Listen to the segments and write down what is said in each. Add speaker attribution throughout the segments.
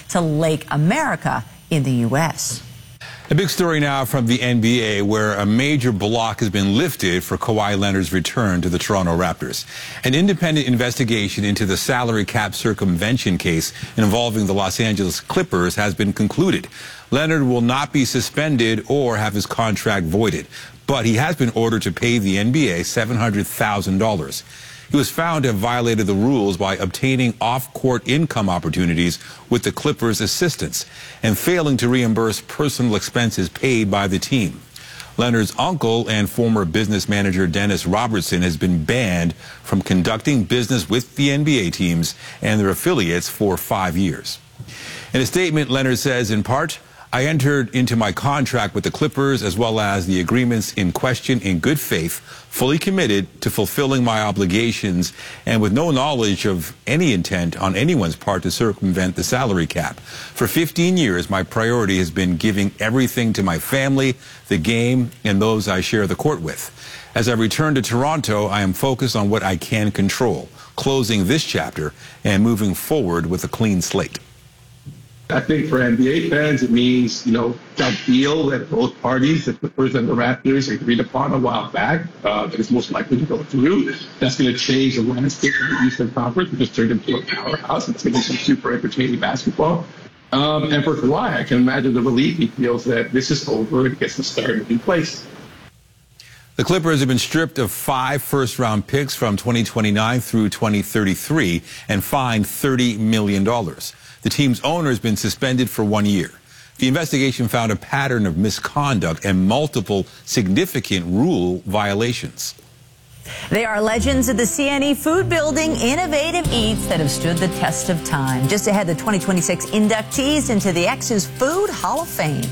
Speaker 1: to Lake America in the U.S.
Speaker 2: A big story now from the NBA, where a major block has been lifted for Kawhi Leonard's return to the Toronto Raptors. An independent investigation into the salary cap circumvention case involving the Los Angeles Clippers has been concluded. Leonard will not be suspended or have his contract voided, but he has been ordered to pay the NBA $700,000. He was found to have violated the rules by obtaining off-court income opportunities with the Clippers' assistance and failing to reimburse personal expenses paid by the team. Leonard's uncle and former business manager Dennis Robertson has been banned from conducting business with the NBA teams and their affiliates for 5 years. In a statement, Leonard says, in part, "I entered into my contract with the Clippers as well as the agreements in question in good faith, fully committed to fulfilling my obligations and with no knowledge of any intent on anyone's part to circumvent the salary cap. For 15 years, my priority has been giving everything to my family, the game, and those I share the court with. As I return to Toronto, I am focused on what I can control, closing this chapter and moving forward with a clean slate."
Speaker 3: I think for NBA fans, it means, that deal that both parties, the Clippers and the Raptors, agreed upon a while back, that is most likely to go through. That's going to change the landscape of the Eastern Conference, which has turned into a powerhouse. It's going to be some super entertaining basketball. And for Kawhi, I can imagine the relief he feels that this is over and gets to start in a new place.
Speaker 2: The Clippers have been stripped of 5 first-round picks from 2029 through 2033 and fined $30 million. The team's owner has been suspended for 1 year. The investigation found a pattern of misconduct and multiple significant rule violations.
Speaker 1: They are legends of the CNE Food Building, innovative eats that have stood the test of time. Just ahead, the 2026 inductees into the X's Food Hall of Fame.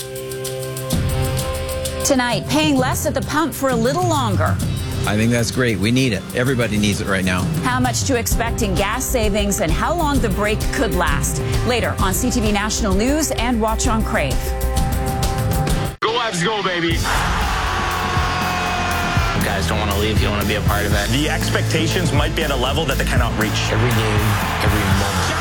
Speaker 1: Tonight, paying less at the pump for a little longer.
Speaker 4: I think that's great. We need it. Everybody needs it right now.
Speaker 1: How much to expect in gas savings and how long the break could last. Later on CTV National News and watch on Crave.
Speaker 5: Go Avs, go, baby.
Speaker 6: You guys don't want to leave. You want to be a part of it.
Speaker 5: The expectations might be at a level that they cannot reach.
Speaker 4: Every game, every moment.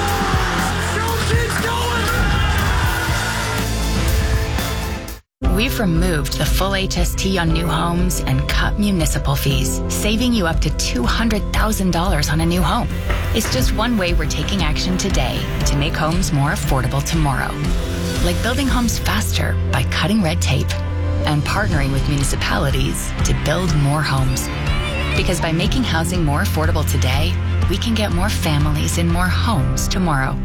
Speaker 7: We've removed the full HST on new homes and cut municipal fees, saving you up to $200,000 on a new home. It's just one way we're taking action today to make homes more affordable tomorrow. Like building homes faster by cutting red tape and partnering with municipalities to build more homes. Because by making housing more affordable today, we can get more families in more homes tomorrow.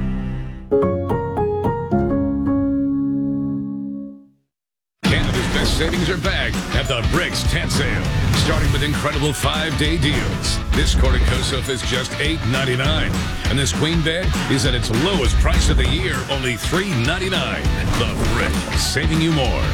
Speaker 8: Savings are back at the Bricks Tent Sale, starting with incredible 5-day deals. This cornucopia is just $8.99, and this queen bed is at its lowest price of the year, only $3.99. The Bricks, saving you more.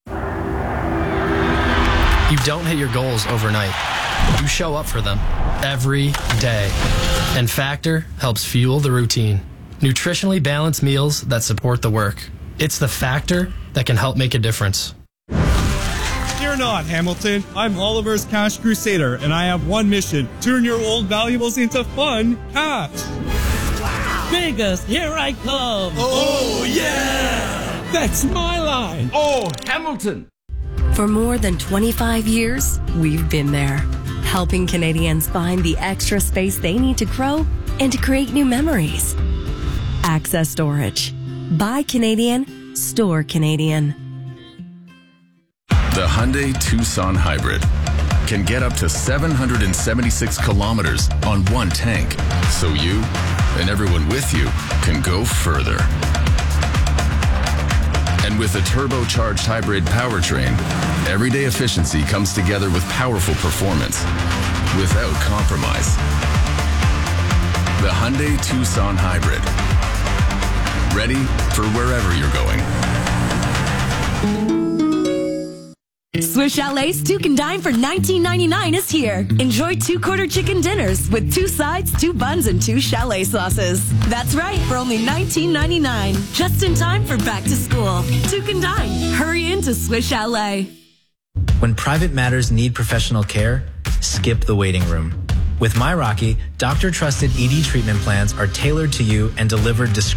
Speaker 9: You don't hit your goals overnight. You show up for them every day. And Factor helps fuel the routine. Nutritionally balanced meals that support the work. It's the Factor that can help make a difference.
Speaker 10: Fear not, Hamilton. I'm Oliver's Cash Crusader, and I have one mission. Turn your old valuables into fun cash.
Speaker 11: Wow. Vegas, here I come.
Speaker 10: Oh, yeah! That's my line.
Speaker 11: Oh, Hamilton.
Speaker 12: For more than 25 years, we've been there, helping Canadians find the extra space they need to grow and to create new memories. Access Storage. Buy Canadian, store Canadian.
Speaker 13: The Hyundai Tucson Hybrid can get up to 776 kilometers on one tank, so you and everyone with you can go further. And with a turbocharged hybrid powertrain, everyday efficiency comes together with powerful performance without compromise. The Hyundai Tucson Hybrid. Ready for wherever you're going.
Speaker 12: Swiss Chalet's Two Can Dine for $19.99 is here. Enjoy 2-quarter chicken dinners with 2 sides, 2 buns, and 2 chalet sauces. That's right, for only $19.99. Just in time for back to school. Two Can Dine. Hurry into Swiss Chalet.
Speaker 14: When private matters need professional care, skip the waiting room. With MyRocky, doctor-trusted ED treatment plans are tailored to you and delivered discreetly.